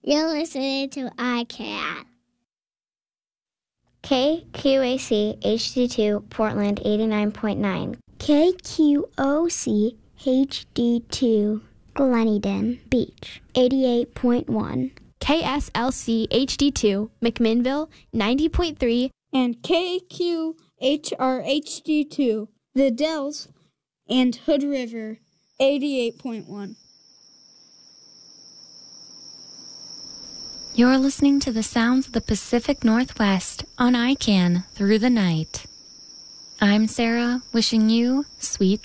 You're listening to iCat. KQAC HD2 Portland 89.9. KQOC HD2 Gleneden Beach 88.1. KSLC HD2 McMinnville 90.3. And KQHR HD2 The Dells and Hood River 88.1. You're listening to the sounds of the Pacific Northwest on ICANN through the night. I'm Sarah, wishing you sweet